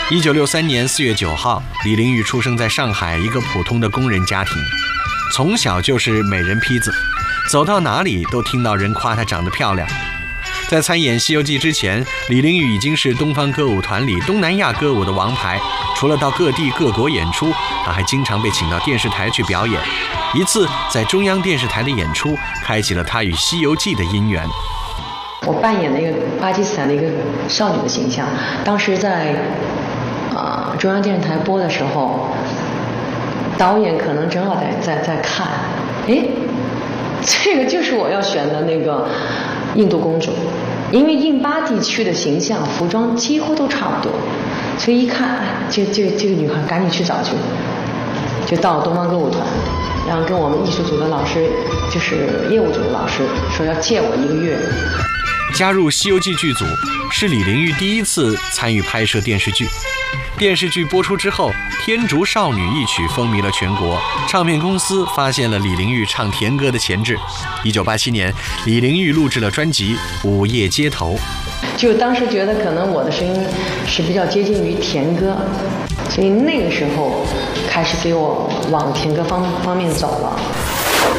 1963年4月9号，李玲玉出生在上海一个普通的工人家庭，从小就是美人坯子，走到哪里都听到人夸她长得漂亮。在参演《西游记》之前，李玲玉已经是东方歌舞团里东南亚歌舞的王牌。除了到各地各国演出，她还经常被请到电视台去表演。一次在中央电视台的演出，开启了她与《西游记》的姻缘。 我扮演了一个巴基斯坦的一个少女的形象，当时在中央电视台播的时候，导演可能正好在看，这个就是我要选的那个印度公主，因为印巴地区的形象服装几乎都差不多，所以一看，这个女孩赶紧去找去，就到东方歌舞团，然后跟我们艺术组的老师，就是业务组的老师说要借我1个月。 加入《西游记》剧组是李玲玉第一次参与拍摄电视剧。电视剧播出之后，《天竺少女》一曲风靡了全国，唱片公司发现了李玲玉唱甜歌的潜质。1987年，李玲玉录制了专辑《午夜街头》。 就当时觉得可能我的声音是比较接近于甜歌，所以那个时候开始给我往甜歌方面走了。